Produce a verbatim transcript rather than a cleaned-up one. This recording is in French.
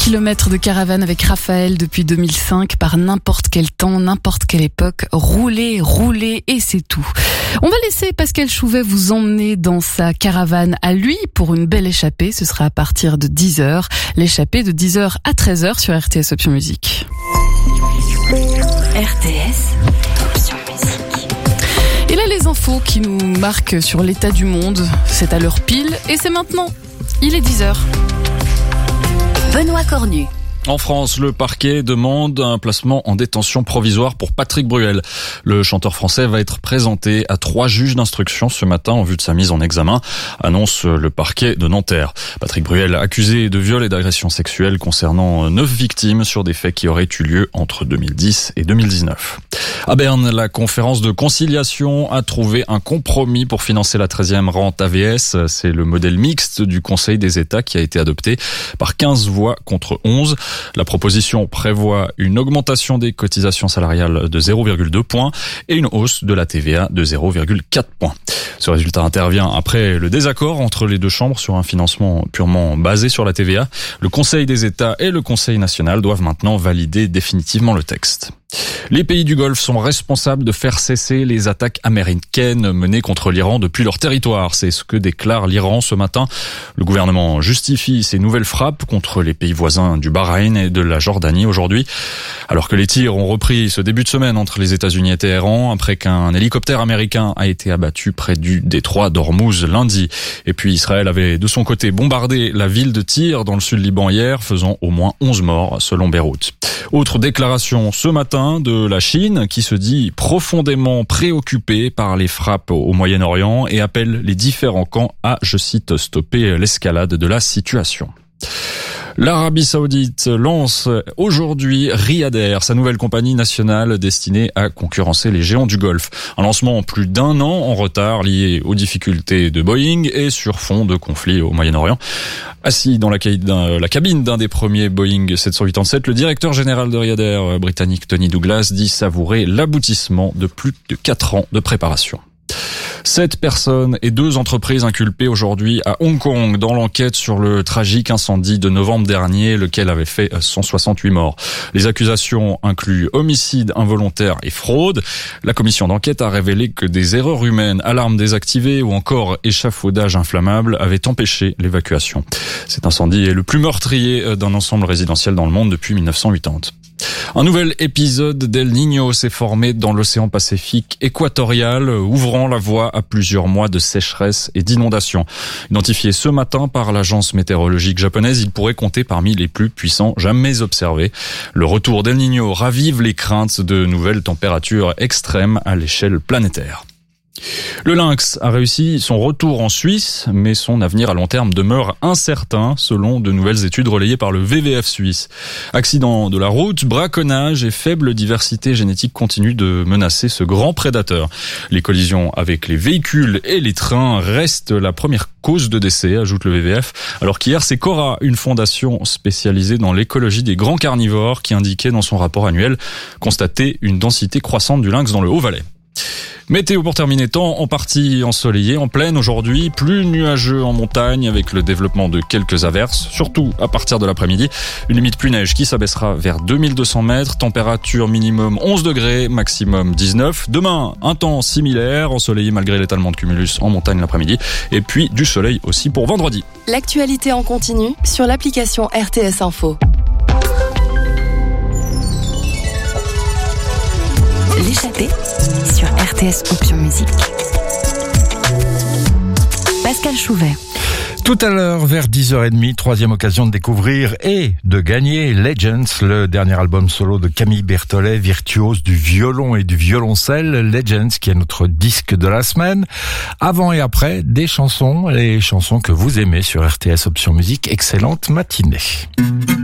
kilomètres de caravane avec Raphaël depuis deux mille cinq, par n'importe quel temps, n'importe quelle époque. Rouler, rouler et c'est tout. On va laisser Pascal Chouvet vous emmener dans sa caravane à lui pour une belle échappée. Ce sera à partir de dix heures. L'échappée de dix heures à treize heures sur R T S Option Musique. R T S Option Musique. Et là, les infos qui nous marquent sur l'état du monde. C'est à l'heure pile et c'est maintenant. Il est dix heures. Benoît Cornu. En France, le parquet demande un placement en détention provisoire pour Patrick Bruel. Le chanteur français va être présenté à trois juges d'instruction ce matin en vue de sa mise en examen, annonce le parquet de Nanterre. Patrick Bruel, accusé de viol et d'agression sexuelle concernant neuf victimes sur des faits qui auraient eu lieu entre deux mille dix et deux mille dix-neuf. À Berne, la conférence de conciliation a trouvé un compromis pour financer la treizième rente A V S. C'est le modèle mixte du Conseil des États qui a été adopté par quinze voix contre onze. La proposition prévoit une augmentation des cotisations salariales de zéro virgule deux points et une hausse de la T V A de zéro virgule quatre points. Ce résultat intervient après le désaccord entre les deux chambres sur un financement purement basé sur la T V A. Le Conseil des États et le Conseil national doivent maintenant valider définitivement le texte. Les pays du Golfe sont responsables de faire cesser les attaques américaines menées contre l'Iran depuis leur territoire. C'est ce que déclare l'Iran ce matin. Le gouvernement justifie ces nouvelles frappes contre les pays voisins du Bahreïn et de la Jordanie aujourd'hui. Alors que les tirs ont repris ce début de semaine entre les États-Unis et Téhéran, après qu'un hélicoptère américain a été abattu près du détroit d'Ormuz lundi. Et puis Israël avait de son côté bombardé la ville de Tyr dans le sud Liban hier, faisant au moins onze morts selon Beyrouth. Autre déclaration ce matin de la Chine qui se dit profondément préoccupée par les frappes au Moyen-Orient et appelle les différents camps à, je cite, stopper l'escalade de la situation. L'Arabie Saoudite lance aujourd'hui Riyad Air, sa nouvelle compagnie nationale destinée à concurrencer les géants du Golfe. Un lancement plus d'un an en retard lié aux difficultés de Boeing et sur fond de conflits au Moyen-Orient. Assis dans la cabine d'un des premiers Boeing sept cent quatre-vingt-sept, le directeur général de Riyad Air britannique Tony Douglas dit savourer l'aboutissement de plus de quatre ans de préparation. Sept personnes et deux entreprises inculpées aujourd'hui à Hong Kong dans l'enquête sur le tragique incendie de novembre dernier, lequel avait fait cent soixante-huit morts. Les accusations incluent homicide involontaire et fraude. La commission d'enquête a révélé que des erreurs humaines, alarmes désactivées ou encore échafaudage inflammable avaient empêché l'évacuation. Cet incendie est le plus meurtrier d'un ensemble résidentiel dans le monde depuis mille neuf cent quatre-vingt-dix. Un nouvel épisode d'El Niño s'est formé dans l'océan Pacifique équatorial, ouvrant la voie à plusieurs mois de sécheresse et d'inondation. Identifié ce matin par l'agence météorologique japonaise, il pourrait compter parmi les plus puissants jamais observés. Le retour d'El Niño ravive les craintes de nouvelles températures extrêmes à l'échelle planétaire. Le lynx a réussi son retour en Suisse, mais son avenir à long terme demeure incertain, selon de nouvelles études relayées par le V V F suisse. Accidents de la route, braconnage et faible diversité génétique continuent de menacer ce grand prédateur. Les collisions avec les véhicules et les trains restent la première cause de décès, ajoute le V V F, alors qu'hier c'est Cora, une fondation spécialisée dans l'écologie des grands carnivores, qui indiquait dans son rapport annuel constater une densité croissante du lynx dans le Haut-Valais. Météo pour terminer, temps en partie ensoleillé, en plaine aujourd'hui, plus nuageux en montagne avec le développement de quelques averses, surtout à partir de l'après-midi. Une limite pluie-neige qui s'abaissera vers deux mille deux cents mètres, température minimum onze degrés, maximum dix-neuf. Demain, un temps similaire, ensoleillé malgré l'étalement de cumulus en montagne l'après-midi, et puis du soleil aussi pour vendredi. L'actualité en continu sur l'application R T S Info. L'échappée sur R T S Option Musique. Pascal Chouvet. Tout à l'heure, vers dix heures trente, troisième occasion de découvrir et de gagner Legends, le dernier album solo de Camille Berthollet, virtuose du violon et du violoncelle. Legends, qui est notre disque de la semaine. Avant et après, des chansons, les chansons que vous aimez sur R T S Option Musique. Excellente matinée.